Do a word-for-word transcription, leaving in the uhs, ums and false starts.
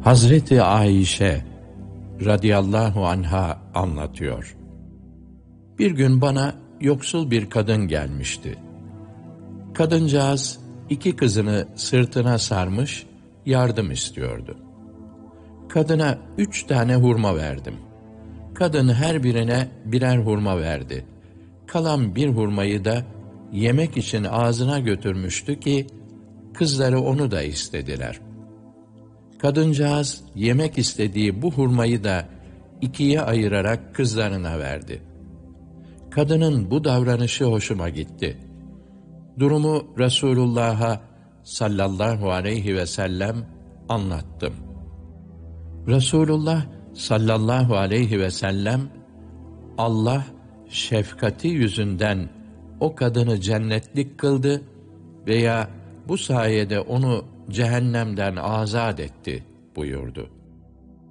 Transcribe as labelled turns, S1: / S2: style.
S1: Hazreti Ayşe radıyallahu anha anlatıyor. Bir gün bana yoksul bir kadın gelmişti. Kadıncağız iki kızını sırtına sarmış yardım istiyordu. Kadına üç tane hurma verdim. Kadın her birine birer hurma verdi. Kalan bir hurmayı da yemek için ağzına götürmüştü ki kızları onu da istediler. Kadıncağız yemek istediği bu hurmayı da ikiye ayırarak kızlarına verdi. Kadının bu davranışı hoşuma gitti. Durumu Resulullah'a sallallahu aleyhi ve sellem anlattım. Resulullah sallallahu aleyhi ve sellem, Allah şefkati yüzünden o kadını cennetlik kıldı veya bu sayede onu cehennemden azat etti buyurdu.